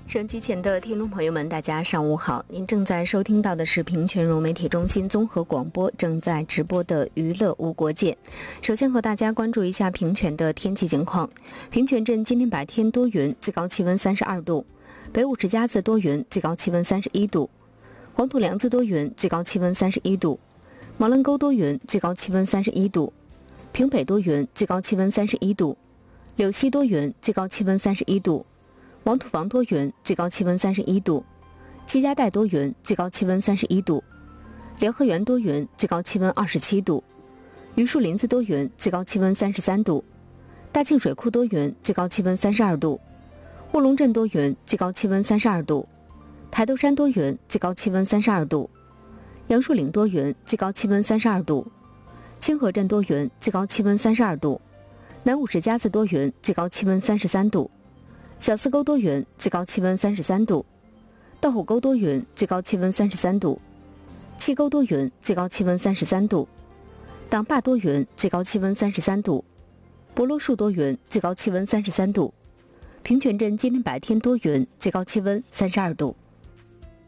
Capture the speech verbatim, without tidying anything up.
收音机前的听众朋友们，大家上午好！您正在收听到的是平泉融媒体中心综合广播正在直播的娱乐无国界。首先和大家关注一下平泉的天气情况。平泉镇今天白天多云，最高气温三十二度；北五十家子多云，最高气温三十一度；黄土梁子多云，最高气温三十一度；毛棱沟多云，最高气温三十一度；平北多云，最高气温三十一度；柳溪多云，最高气温三十一度；王土房多云，最高气温三十一度；七家岱多云，最高气温三十一度；辽河源多云，最高气温二十七度；榆树林子多云，最高气温三十三度；大庆水库多云，最高气温三十二度；卧龙镇多云，最高气温三十二度；台斗山多云，最高气温三十二度；杨树岭多云，最高气温三十二度；清河镇多云，最高气温三十二度；南五十家子多云，最高气温三十三度；小四沟多云，最高气温三十三度；道虎沟多云，最高气温三十三度；七沟多云，最高气温三十三度；党坝多云，最高气温三十三度；博罗树多云，最高气温三十三度；平泉镇今天白天多云，最高气温三十二度。